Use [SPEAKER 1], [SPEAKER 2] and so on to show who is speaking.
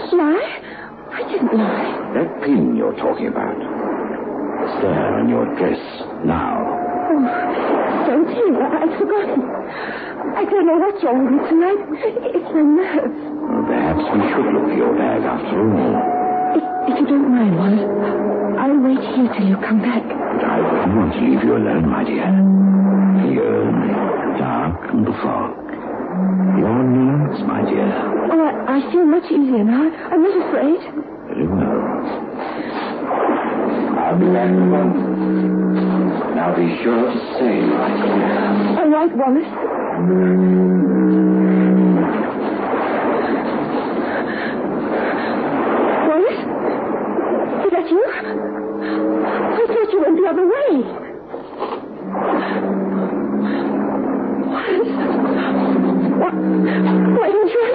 [SPEAKER 1] Lie? I didn't lie.
[SPEAKER 2] That pin you're talking about. It's there on your dress now.
[SPEAKER 1] Oh, don't tell me. I'd forgotten. I don't know what's wrong with me tonight. It's my nerves.
[SPEAKER 2] Well, perhaps we should look for your bag after all.
[SPEAKER 1] If you don't mind, Wallace, I'll wait here till you come back.
[SPEAKER 2] But I wouldn't want to leave you alone, my dear. Here in the dark and the fog. Your needs, my dear.
[SPEAKER 1] Oh, I feel much easier now. I'm not afraid.
[SPEAKER 2] Very well. I'll be back in a moment. Now be sure to stay right here.
[SPEAKER 1] All right, Wallace.